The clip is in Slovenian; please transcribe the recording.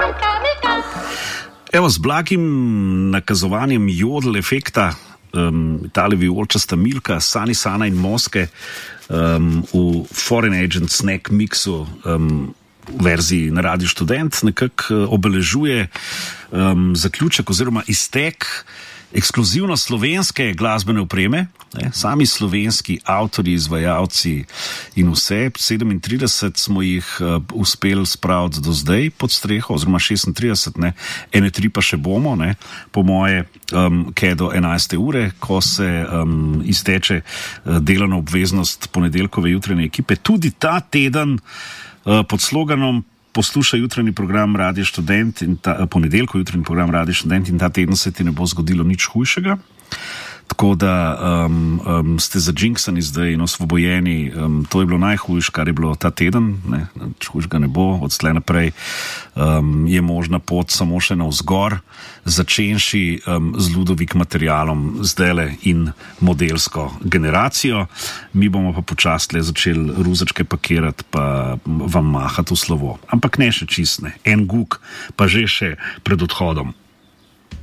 Evo, z blagim nakazovanjem jodel efekta, tale vijolčasta Milka, Sani Sana in Moske v Foreign Agent Snack Mixu verziji na Radiu Študent nekako obeležuje zaključek oziroma iztek ekskluzivno slovenske glasbene opreme, sami slovenski avtorji, izvajalci in vse, 37 smo jih uspeli spraviti do zdaj pod streho, oziroma 36, ene 3 pa še bomo, po moje, kaj do 11. ure, ko se izteče delovna obveznost ponedeljkove jutranje ekipe. Tudi ta teden pod sloganom Poslušaj jutranji program Radio Študent in ponedeljkov jutranji program Radio Študent in ta teden se ti ne bo zgodilo nič hujšega. Tako da ste zadžinksani zdaj in osvobojeni. To je bilo najhujš, kar je bilo ta teden. Hujšega ne bo. Od slej naprej je možna pot samo še navzgor, začenši z Ludovik materialom zdajle in modelsko generacijo. Mi bomo pa počastle začeli ruzačke pakirati pa vam mahati v slovo. Ampak ne še čist, en guk pa že še pred odhodom.